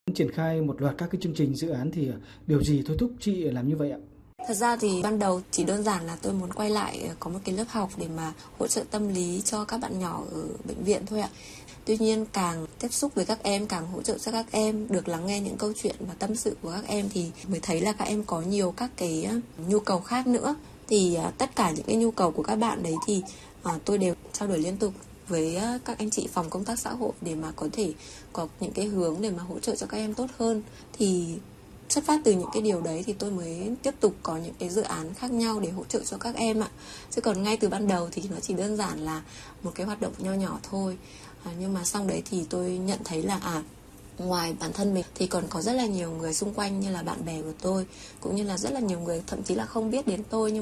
Triển khai một loạt các cái chương trình dự án thì điều gì thôi thúc chị làm như vậy ạ? Thật ra thì ban đầu chỉ đơn giản là tôi muốn quay lại có một cái lớp học để mà hỗ trợ tâm lý cho các bạn nhỏ ở bệnh viện thôi ạ. Tuy nhiên càng tiếp xúc với các em, càng hỗ trợ cho các em, được lắng nghe những câu chuyện và tâm sự của các em thì mới thấy là các em có nhiều các cái nhu cầu khác nữa. Thì tất cả những cái nhu cầu của các bạn đấy thì tôi đều trao đổi liên tục với các anh chị phòng công tác xã hội để mà có thể có những cái hướng để mà hỗ trợ cho các em tốt hơn. Thì xuất phát từ những cái điều đấy thì tôi mới tiếp tục có những cái dự án khác nhau để hỗ trợ cho các em ạ. Chứ còn ngay từ ban đầu thì nó chỉ đơn giản là một cái hoạt động nho nhỏ thôi. Nhưng mà sau đấy thì tôi nhận thấy là ngoài bản thân mình thì còn có rất là nhiều người xung quanh như là bạn bè của tôi, cũng như là rất là nhiều người thậm chí là không biết đến tôi nhưng